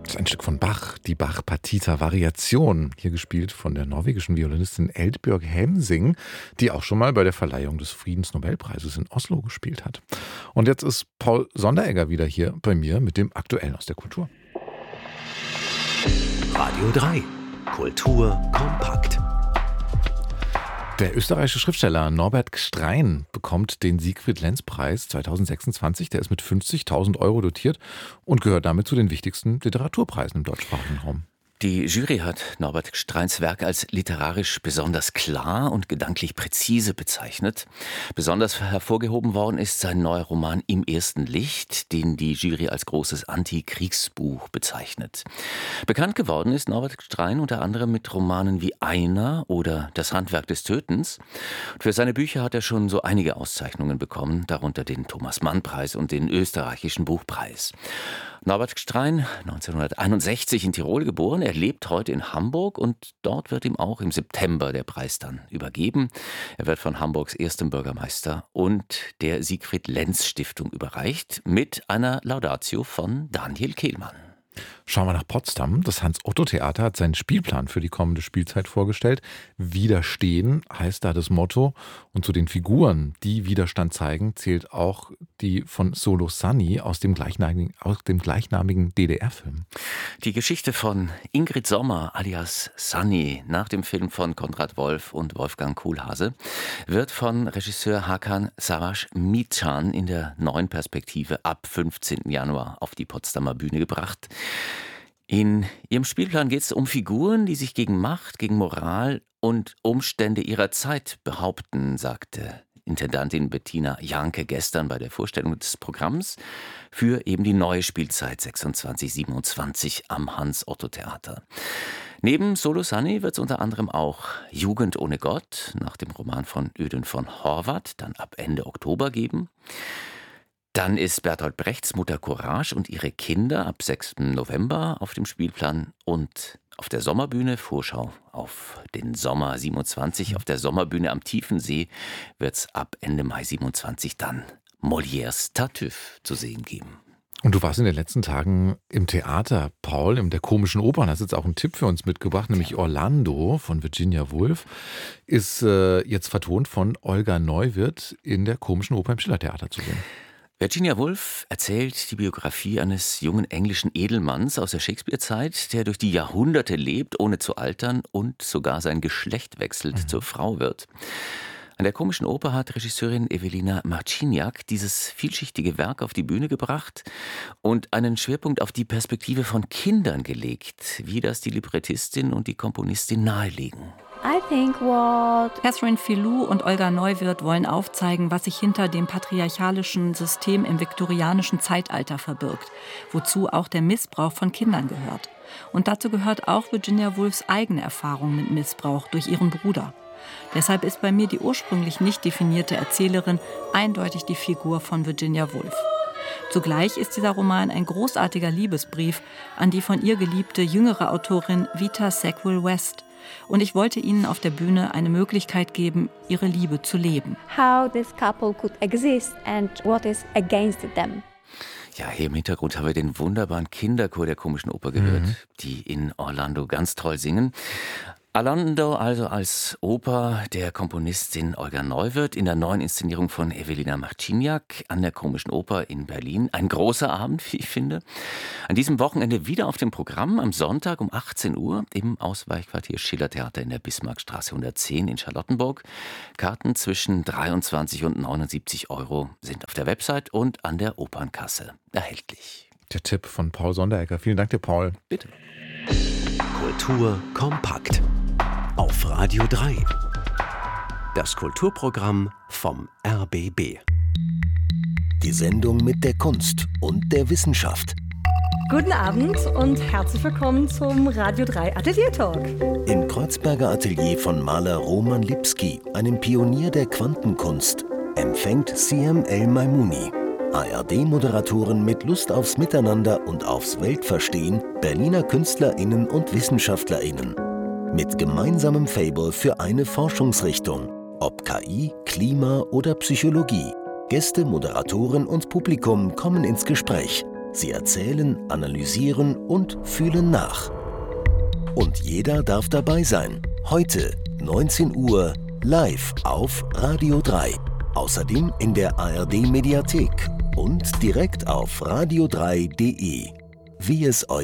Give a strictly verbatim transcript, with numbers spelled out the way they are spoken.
Das ist ein Stück von Bach, die Bach-Partita-Variation, hier gespielt von der norwegischen Violinistin Eldbjørg Hemsing, die auch schon mal bei der Verleihung des Friedensnobelpreises in Oslo gespielt hat. Und jetzt ist Paul Sonderegger wieder hier bei mir mit dem Aktuellen aus der Kultur. Radio drei. Kultur kompakt. Der österreichische Schriftsteller Norbert Gstrein bekommt den Siegfried-Lenz-Preis zweitausendsechsundzwanzig. Der ist mit fünfzigtausend Euro dotiert und gehört damit zu den wichtigsten Literaturpreisen im deutschsprachigen Raum. Die Jury hat Norbert Gstreins Werk als literarisch besonders klar und gedanklich präzise bezeichnet. Besonders hervorgehoben worden ist sein neuer Roman Im ersten Licht, den die Jury als großes Antikriegsbuch bezeichnet. Bekannt geworden ist Norbert Gstrein unter anderem mit Romanen wie Einer oder Das Handwerk des Tötens. Und für seine Bücher hat er schon so einige Auszeichnungen bekommen, darunter den Thomas-Mann-Preis und den österreichischen Buchpreis. Norbert Gstrein, neunzehnhunderteinundsechzig in Tirol geboren, er lebt heute in Hamburg und dort wird ihm auch im September der Preis dann übergeben. Er wird von Hamburgs erstem Bürgermeister und der Siegfried-Lenz-Stiftung überreicht mit einer Laudatio von Daniel Kehlmann. Schauen wir nach Potsdam. Das Hans-Otto-Theater hat seinen Spielplan für die kommende Spielzeit vorgestellt. Widerstehen heißt da das Motto. Und zu den Figuren, die Widerstand zeigen, zählt auch die von Solo Sunny aus dem gleichnamigen, aus dem gleichnamigen D D R-Film. Die Geschichte von Ingrid Sommer alias Sunny nach dem Film von Konrad Wolf und Wolfgang Kohlhase wird von Regisseur Hakan Savaş-Miçan in der neuen Perspektive ab fünfzehnten Januar auf die Potsdamer Bühne gebracht. In ihrem Spielplan geht es um Figuren, die sich gegen Macht, gegen Moral und Umstände ihrer Zeit behaupten, sagte Intendantin Bettina Janke gestern bei der Vorstellung des Programms für eben die neue Spielzeit sechsundzwanzig siebenundzwanzig am Hans-Otto-Theater. Neben Solo Sunny wird es unter anderem auch Jugend ohne Gott nach dem Roman von Ödön von Horvath dann ab Ende Oktober geben. Dann ist Bertolt Brechts Mutter Courage und ihre Kinder ab sechsten November auf dem Spielplan und auf der Sommerbühne, Vorschau auf den Sommer siebenundzwanzig, auf der Sommerbühne am Tiefensee wird es ab Ende Mai siebenundzwanzig dann Molières Tartuffe zu sehen geben. Und du warst in den letzten Tagen im Theater, Paul, in der Komischen Oper, und hast jetzt auch einen Tipp für uns mitgebracht, nämlich Orlando von Virginia Woolf, ist äh, jetzt vertont von Olga Neuwirth in der Komischen Oper im Schillertheater zu sehen. Virginia Woolf erzählt die Biografie eines jungen englischen Edelmanns aus der Shakespeare-Zeit, der durch die Jahrhunderte lebt, ohne zu altern und sogar sein Geschlecht wechselt, mhm. zur Frau wird. An der Komischen Oper hat Regisseurin Ewelina Marciniak dieses vielschichtige Werk auf die Bühne gebracht und einen Schwerpunkt auf die Perspektive von Kindern gelegt, wie das die Librettistin und die Komponistin nahelegen. I think what Catherine Filou und Olga Neuwirth wollen aufzeigen, was sich hinter dem patriarchalischen System im viktorianischen Zeitalter verbirgt, wozu auch der Missbrauch von Kindern gehört. Und dazu gehört auch Virginia Woolfs eigene Erfahrung mit Missbrauch durch ihren Bruder. Deshalb ist bei mir die ursprünglich nicht definierte Erzählerin eindeutig die Figur von Virginia Woolf. Zugleich ist dieser Roman ein großartiger Liebesbrief an die von ihr geliebte jüngere Autorin Vita Sackville-West. Und ich wollte ihnen auf der Bühne eine Möglichkeit geben, ihre Liebe zu leben. How this couple could exist and what is against them. Ja, hier im Hintergrund haben wir den wunderbaren Kinderchor der Komischen Oper gehört, mhm. die in Orlando ganz toll singen. Orlando also als Oper der Komponistin Olga Neuwirth in der neuen Inszenierung von Ewelina Marciniak an der Komischen Oper in Berlin. Ein großer Abend, wie ich finde. An diesem Wochenende wieder auf dem Programm, am Sonntag um achtzehn Uhr im Ausweichquartier Schillertheater in der Bismarckstraße hundertzehn in Charlottenburg. Karten zwischen dreiundzwanzig und neunundsiebzig Euro sind auf der Website und an der Opernkasse erhältlich. Der Tipp von Paul Sonderegger. Vielen Dank dir, Paul. Bitte. Kultur kompakt. Auf Radio drei. Das Kulturprogramm vom R B B. Die Sendung mit der Kunst und der Wissenschaft. Guten Abend und herzlich willkommen zum Radio drei Atelier Talk. Im Kreuzberger Atelier von Maler Roman Lipski, einem Pionier der Quantenkunst, empfängt Siem El-Maimouni. A R D-Moderatoren mit Lust aufs Miteinander und aufs Weltverstehen, Berliner KünstlerInnen und WissenschaftlerInnen. Mit gemeinsamem Faible für eine Forschungsrichtung, ob K I, Klima oder Psychologie. Gäste, Moderatoren und Publikum kommen ins Gespräch. Sie erzählen, analysieren und fühlen nach. Und jeder darf dabei sein. Heute, neunzehn Uhr, live auf Radio drei. Außerdem in der A R D Mediathek und direkt auf radio drei punkt de. Wie es euch